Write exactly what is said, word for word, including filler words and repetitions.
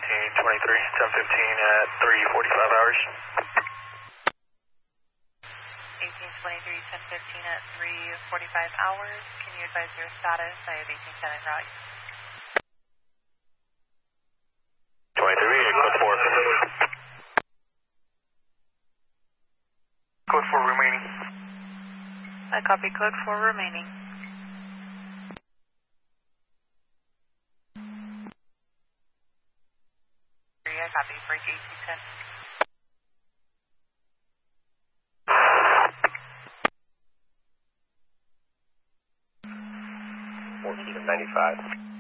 eighteen twenty-three, ten fifteen at three forty-five hours. eighteen twenty-three, ten fifteen at three forty-five hours. Can you advise your status? I have eighteen ten en route. twenty-three, code four. Code four remaining. I copy code four remaining. I copy break eighteen ten. fourteen ninety-five.